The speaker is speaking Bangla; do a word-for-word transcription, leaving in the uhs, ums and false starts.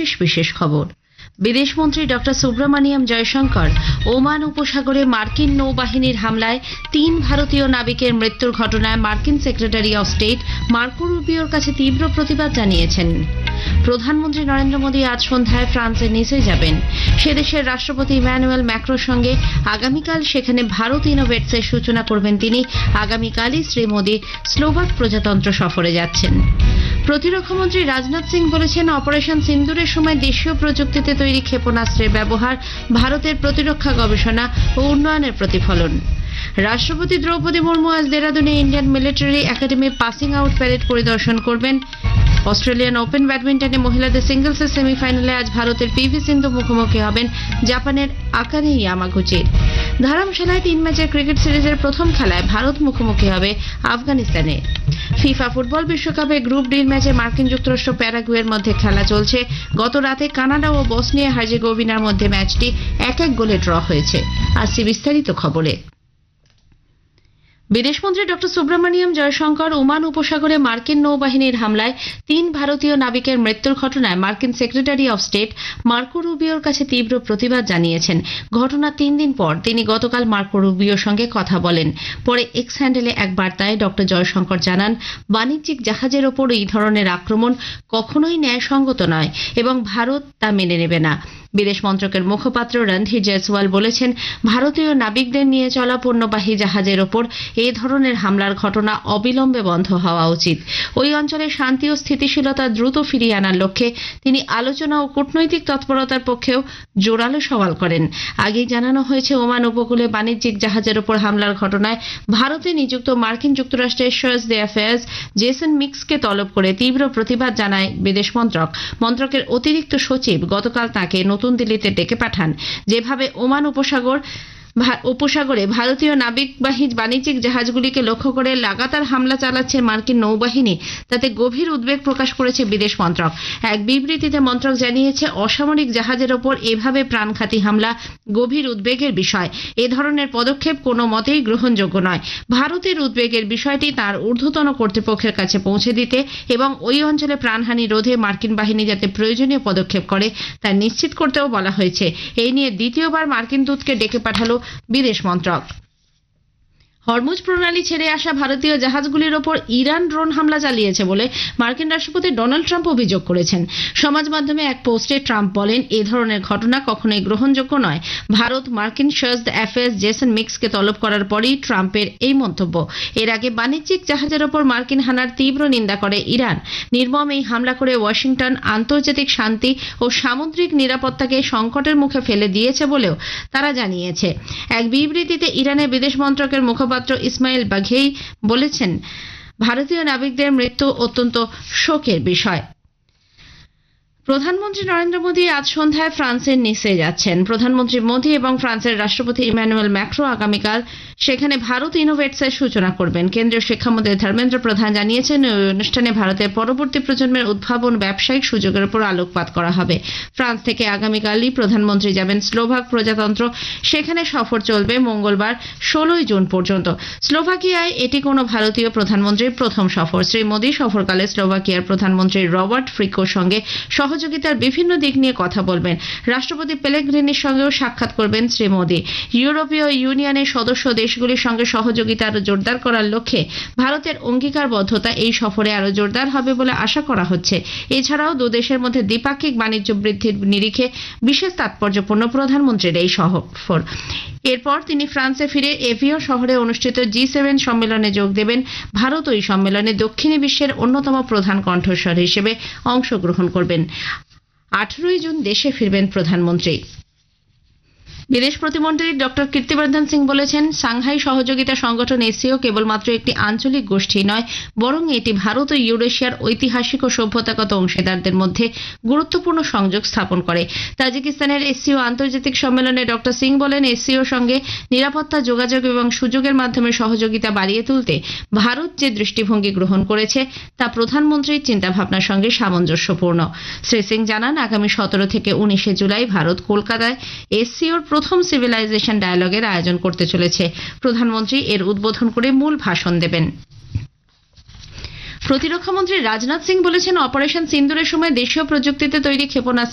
বিশেষ বিশেষ খবর। বিদেশমন্ত্রী ডক্টর সুব্রমণিয়াম জয়শঙ্কর ওমান উপসাগরে মার্কিন নৌবাহিনীর হামলায় তিন ভারতীয় নাবিকের মৃত্যুর ঘটনায় মার্কিন সেক্রেটারি অফ স্টেট মার্কো রুবিওর কাছে তীব্র প্রতিবাদ জানিয়েছেন। প্রধানমন্ত্রী নরেন্দ্র মোদী আজ সন্ধ্যায় ফ্রান্সের নিসে যাবেন। সে দেশের রাষ্ট্রপতি ইমানুয়েল ম্যাক্রোর সঙ্গে আগামীকাল সেখানে ভারত ইনোভেটসের সূচনা করবেন তিনি। আগামীকালই শ্রী মোদী স্লোভাক প্রজাতন্ত্র সফরে যাচ্ছেন। প্রতিরক্ষামন্ত্রী রাজনাথ সিং বলেছেন, অপারেশন সিন্দুরের সময় দেশীয় প্রযুক্তিতে তৈরি ক্ষেপণাস্ত্রের ব্যবহার ভারতের প্রতিরক্ষা গবেষণা ও উন্নয়নের প্রতিফলন। রাষ্ট্রপতি দ্রৌপদী মুর্মু আজ দেরাদুনে Indian military academy passing out parade পরিদর্শন করবেন। অস্ট্রেলিয়ান ওপেন ব্যাডমিন্টনে মহিলাদের সিঙ্গলসের সেমিফাইনালে আজ ভারতের পিভি সিন্ধু মুখোমুখি হবেন জাপানের আকানে ইয়ামাগুচির। ধরমশালায় তিন ম্যাচের ক্রিকেট সিরিজের প্রথম খেলায় ভারত মুখোমুখি হবে আফগানিস্তানে। ফিফা ফুটবল বিশ্বকাপে গ্রুপ ডির ম্যাচে মার্কিন যুক্তরাষ্ট্র প্যারাগুয়ের মধ্যে খেলা চলছে। গত রাতে কানাডা ও বসনিয়া হার্জেগোভিনার মধ্যে ম্যাচটি এক এক গোলে ড্র হয়েছে। আসছে বিস্তারিত খবরে। বিদেশমন্ত্রী ডক্টর সুব্রমণিয়াম জয়শঙ্কর ওমান উপসাগরে মার্কিন নৌবাহিনীর হামলায় তিন ভারতীয় নাবিকের মৃত্যুর ঘটনায় মার্কিন সেক্রেটারি অফ স্টেট মার্কো রুবিওর কাছে তীব্র প্রতিবাদ জানিয়েছেন। ঘটনার তিন দিন পর তিনি গতকাল মার্কো রুবিওর সঙ্গে কথা বলেন। পরে এক্স হ্যান্ডেলে এক বার্তায় ডক্টর জয়শঙ্কর জানান, বাণিজ্যিক জাহাজের ওপর এই ধরনের আক্রমণ কখনোই ন্যায়সঙ্গত নয় এবং ভারত তা মেনে নেবে না। বিদেশ মন্ত্রকের মুখপাত্র রণধীর জয়সওয়াল বলেছেন, ভারতীয় নাবিকদের নিয়ে চলা পণ্যবাহী জাহাজের ওপর এই ধরনের হামলার ঘটনা অবিলম্বে বন্ধ হওয়া উচিত। ওই অঞ্চলে শান্তি ও স্থিতিশীলতা দ্রুত ফিরিয়ে আনার লক্ষ্যে তিনি আলোচনা ও কূটনৈতিক তৎপরতার পক্ষেও জোরালো সওয়াল করেন। আগেই জানানো হয়েছে, ওমান উপকূলে বাণিজ্যিক জাহাজের ওপর হামলার ঘটনায় ভারতে নিযুক্ত মার্কিন যুক্তরাষ্ট্রের চার্জ দে অ্যাফেয়ার্স জেসন মিক্সকে তলব করে তীব্র প্রতিবাদ জানায় বিদেশ মন্ত্রক। মন্ত্রকের অতিরিক্ত সচিব গতকাল তাঁকে নতুন দিল্লিতে ডেকে পাঠান। যেভাবে ওমান উপসাগর উপসাগরে ভারতীয় নাবিকবাহী বাণিজ্যিক জাহাজগুলিকে লক্ষ্য করে লাগাতার হামলা চালাচ্ছে মার্কিন নৌবাহিনী, তাতে গভীর উদ্বেগ প্রকাশ করেছে বিদেশ মন্ত্রক। এক বিবৃতিতে মন্ত্রক জানিয়েছে, অসামরিক জাহাজের ওপর এভাবে প্রাণঘাতী হামলা গভীর উদ্বেগের বিষয়। এ ধরনের পদক্ষেপ কোনো মতেই গ্রহণযোগ্য নয়। ভারতের উদ্বেগের বিষয়টি তার ঊর্ধ্বতন কর্তৃপক্ষের কাছে পৌঁছে দিতে এবং ওই অঞ্চলে প্রাণহানি রোধে মার্কিন বাহিনী যাতে প্রয়োজনীয় পদক্ষেপ করে তা নিশ্চিত করতেও বলা হয়েছে। এই নিয়ে দ্বিতীয়বার মার্কিন দূতকে ডেকে পাঠালো বিদেশ মন্ত্রক। হরমুজ প্রণালী ছেড়ে আসা ভারতীয় জাহাজগুলির ওপর ইরান ড্রোন হামলা চালিয়েছে বলে মার্কিন রাষ্ট্রপতি ডোনাল্ড ট্রাম্প অভিযোগ করেছেন। সমাজ মাধ্যমে এক পোস্টে ট্রাম্প বলেন, এ ধরনের ঘটনা কখনোই গ্রহণযোগ্য নয়। ভারত মার্কিন চার্জ দে অ্যাফেয়ার্স জেসন মিক্সকে তলব করার পরেই ট্রাম্পের এই মন্তব্য। এর আগে বাণিজ্যিক জাহাজের ওপর মার্কিন হানার তীব্র নিন্দা করে ইরান। নির্মম এই হামলা করে ওয়াশিংটন আন্তর্জাতিক শান্তি ও সামুদ্রিক নিরাপত্তাকে সংকটের মুখে ফেলে দিয়েছে বলেও তারা জানিয়েছে। এক বিবৃতিতে ইরানের বিদেশ মন্ত্রকের মুখপাত্র ইসমাইল বাঘেই বলেছেন, ভারতীয় নাবিকদের মৃত্যু অত্যন্ত শোকের বিষয়। প্রধানমন্ত্রী নরেন্দ্র মোদী আজ সন্ধ্যায় ফ্রান্সের নিসে যাচ্ছেন। প্রধানমন্ত্রী মোদী এবং ফ্রান্সের রাষ্ট্রপতি ইমানুয়েল ম্যাক্রো আগামীকাল সেখানে ভারত ইনোভেটসের সূচনা করবেন। কেন্দ্রীয় শিক্ষামন্ত্রী ধর্মেন্দ্র প্রধান জানিয়েছেন, ওই অনুষ্ঠানে ভারতের পরবর্তী প্রজন্মের উদ্ভাবন ব্যবসায়িক সুযোগের উপর আলোকপাত করা হবে। ফ্রান্স থেকে আগামীকালই প্রধানমন্ত্রী যাবেন স্লোভাক প্রজাতন্ত্র। সেখানে সফর চলবে মঙ্গলবার ষোলোই জুন পর্যন্ত। স্লোভাকিয়ায় এটি কোনো ভারতীয় প্রধানমন্ত্রীর প্রথম সফর। শ্রী মোদী সফরকালে স্লোভাকিয়ার প্রধানমন্ত্রী রবার্ট ফিকোর সঙ্গে সহযোগিতার বিভিন্ন দিক নিয়ে কথা বলবেন। রাষ্ট্রপতি পেলেগ্রিনির সঙ্গেও সাক্ষাৎ করবেন শ্রী মোদী। ইউরোপীয় ইউনিয়নের সদস্য দেশগুলির সঙ্গে সহযোগিতা আরো জোরদার করার লক্ষ্যে ভারতের অঙ্গীকারবদ্ধতা এই সফরে আরো জোরদার হবে বলে আশা করা হচ্ছে। এছাড়াও দুদেশের মধ্যে দ্বিপাক্ষিক বাণিজ্য বৃদ্ধির নিরিখে বিশেষ তাৎপর্যপূর্ণ প্রধানমন্ত্রীর এই সফর। এরপর তিনি ফ্রান্সে ফিরে এভিয়ন শহরে অনুষ্ঠিত জি সেভেন সম্মেলনে যোগ দেবেন। ভারত ওই সম্মেলনে দক্ষিণী বিশ্বের অন্যতম প্রধান কণ্ঠস্বর হিসেবে অংশগ্রহণ করবেন। আঠারোই জুন দেশে ফিরবেন প্রধানমন্ত্রী। বিদেশ প্রতিমন্ত্রী ডক্টর কীর্তিবর্ধন সিং বলেছেন, সাংহাই সহযোগিতা সংগঠন এসসিও কেবলমাত্র একটি আঞ্চলিক গোষ্ঠী নয়, বরং এটি ভারত ও ইউরেশিয়ার ঐতিহাসিক ও সভ্যতাগত অংশীদারদের মধ্যে গুরুত্বপূর্ণ সংযোগ স্থাপন করে। তাজিকিস্তানের এসসিও আন্তর্জাতিক সম্মেলনে ডক্টর সিং বলেন, এসসিওর সঙ্গে নিরাপত্তা, যোগাযোগ এবং সুযোগের মাধ্যমে সহযোগিতা বাড়িয়ে তুলতে ভারত যে দৃষ্টিভঙ্গি গ্রহণ করেছে তা প্রধানমন্ত্রীর চিন্তাভাবনার সঙ্গে সামঞ্জস্যপূর্ণ। শ্রী সিং জানান, আগামী সতেরো থেকে উনিশে জুলাই ভারত কলকাতায় এসসিওর প্রথম সিভিলাইজেশন ডায়ালগের আয়োজন করতে চলেছে। প্রধানমন্ত্রী এর উদ্বোধন করে মূল ভাষণ দেবেন। প্রতিরক্ষামন্ত্রী রাজনাথ সিং বলেছেন, অপারেশন সিন্দুরের সময় দেশীয় প্রযুক্তিতে তৈরি ক্ষেপণাস্ত্র